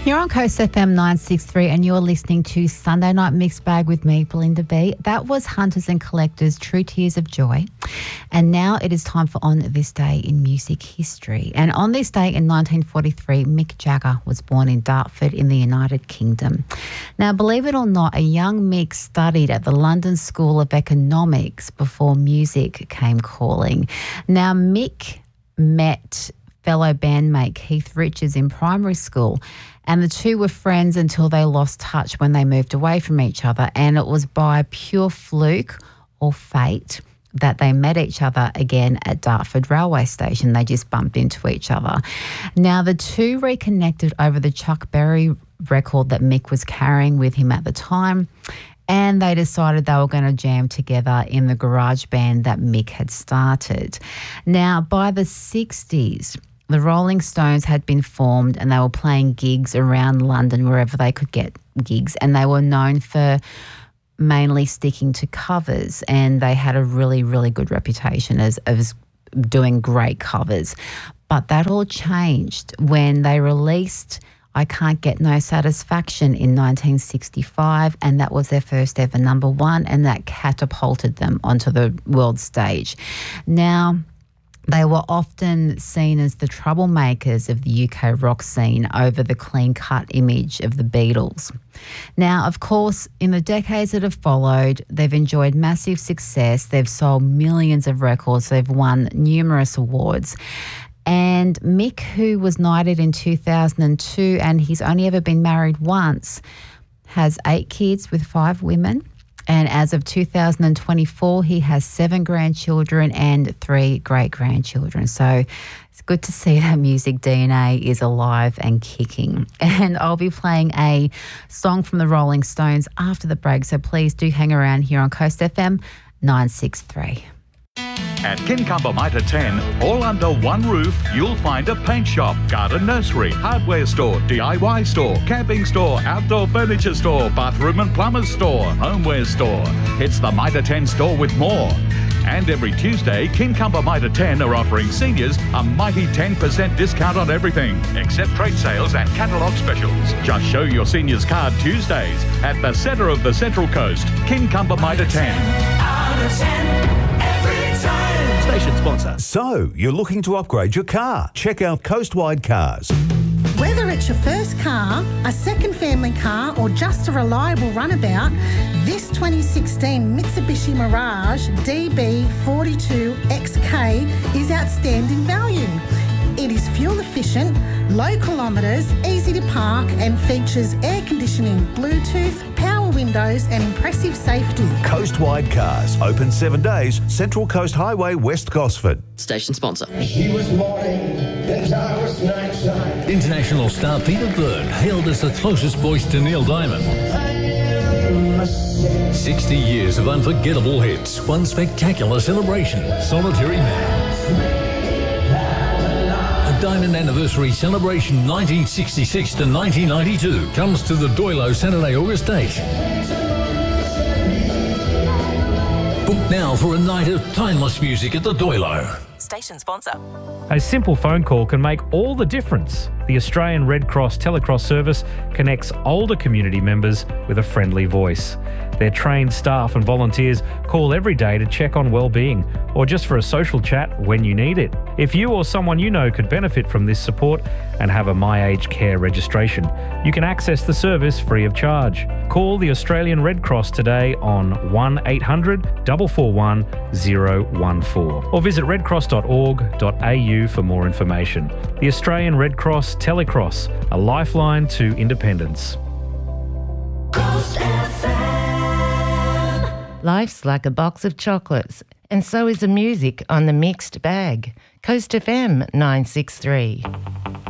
You're on Coast FM 963 and you're listening to Sunday Night Mixed Bag with me, Belinda B. That was Hunters and Collectors' True Tears of Joy. And now it is time for On This Day in Music History. And on this day in 1943, Mick Jagger was born in Dartford in the United Kingdom. Now, believe it or not, a young Mick studied at the London School of Economics before music came calling. Now, Mick met fellow bandmate Keith Richards in primary school, and the two were friends until they lost touch when they moved away from each other, and it was by pure fluke or fate that they met each other again at Dartford railway station. They just bumped into each other. Now, the two reconnected over the Chuck Berry record that Mick was carrying with him at the time, and they decided they were going to jam together in the garage band that Mick had started. Now, by the 60s, the Rolling Stones had been formed and they were playing gigs around London wherever they could get gigs, and they were known for mainly sticking to covers, and they had a really, really good reputation as doing great covers. But that all changed when they released I Can't Get No Satisfaction in 1965, and that was their first ever number one, and that catapulted them onto the world stage. Now, they were often seen as the troublemakers of the UK rock scene over the clean-cut image of the Beatles. Now, of course, in the decades that have followed, they've enjoyed massive success. They've sold millions of records. They've won numerous awards. And Mick, who was knighted in 2002, and he's only ever been married once, has 8 kids with 5 women. And as of 2024, he has 7 grandchildren and 3 great-grandchildren. So it's good to see that music DNA is alive and kicking. And I'll be playing a song from the Rolling Stones after the break, so please do hang around here on Coast FM 963. At Kincumber Mitre 10, all under one roof, you'll find a paint shop, garden nursery, hardware store, DIY store, camping store, outdoor furniture store, bathroom and plumber's store, homeware store. It's the Mitre 10 store with more. And every Tuesday, Kincumber Mitre 10 are offering seniors a mighty 10% discount on everything, except trade sales and catalogue specials. Just show your seniors card Tuesdays at the centre of the Central Coast, Kincumber Mitre 10. Out of 10. Station sponsor. So, you're looking to upgrade your car? Check out Coastwide Cars. Whether it's your first car, a second family car, or just a reliable runabout, this 2016 Mitsubishi Mirage DB42XK is outstanding value. It is fuel efficient, low kilometres, easy to park, and features air conditioning, Bluetooth, power windows, and impressive safety. Coastwide Cars, open 7 days, Central Coast Highway, West Gosford. Station sponsor. She was morning and I was nighttime. International star Peter Byrne, hailed as the closest voice to Neil Diamond. 60 years of unforgettable hits, one spectacular celebration, Solitary Man. Diamond Anniversary Celebration 1966 to 1992 comes to the Doilo Saturday, August 8. Book now for a night of timeless music at the Doilo. Station sponsor. A simple phone call can make all the difference. The Australian Red Cross Telecross service connects older community members with a friendly voice. Their trained staff and volunteers call every day to check on well-being or just for a social chat when you need it. If you or someone you know could benefit from this support and have a My Aged Care registration, you can access the service free of charge. Call the Australian Red Cross today on 1800 441 014 or visit redcross.org.au for more information. The Australian Red Cross Telecross, a lifeline to independence. Coast FM. Life's like a box of chocolates, and so is the music on the mixed bag. Coast FM 963.